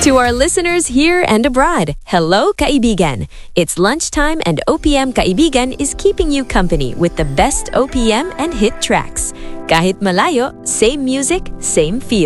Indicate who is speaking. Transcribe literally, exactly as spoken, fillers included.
Speaker 1: To our listeners here and abroad, hello kaibigan! It's lunchtime and O P M Kaibigan is keeping you company with the best O P M and hit tracks. Kahit malayo, same music, same feel.